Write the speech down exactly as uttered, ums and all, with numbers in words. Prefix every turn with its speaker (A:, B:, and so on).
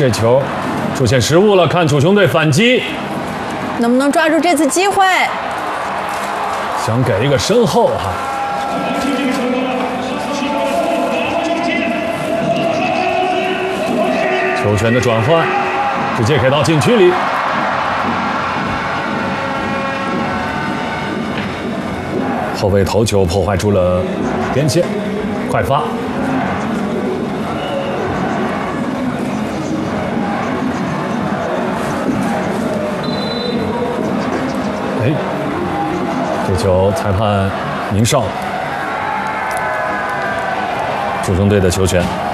A: 这球出现失误了，看楚雄队反击，
B: 能不能抓住这次机会？
A: 想给一个身后哈。球权的转换，直接给到禁区里。后卫头球破坏出了边线，快发。哎，这球裁判鸣哨，楚雄队的球权。